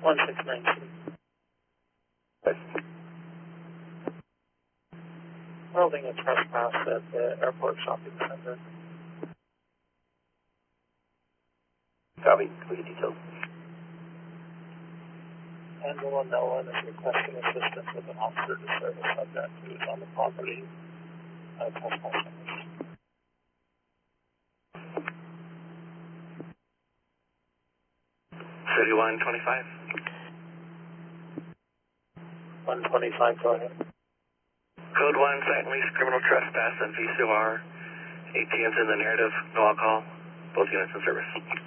1692. Holding a trespass at the airport shopping center. Copy. Can we get details? Angela Nolan is requesting assistance with an officer to serve a subject who is on the property trespassing. 3125. 125, go ahead. Code 1, site and lease criminal trespass and VCOR. ATM's in the narrative. No alcohol. Both units in service.